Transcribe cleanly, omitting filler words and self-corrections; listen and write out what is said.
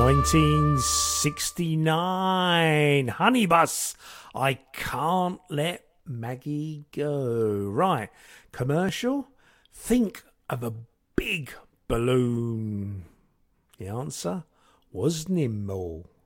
1969. Honeybus, I Can't Let Maggie Go. Right, commercial. Think of a big balloon. The answer was Nimble.